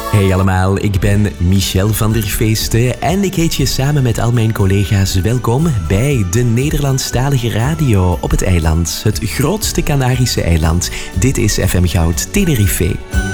Hey allemaal, ik ben Michel van der Feesten en ik heet je samen met al mijn collega's welkom bij de Nederlandstalige radio op het eiland. Het grootste Canarische eiland. Dit is FM Goud Tenerife.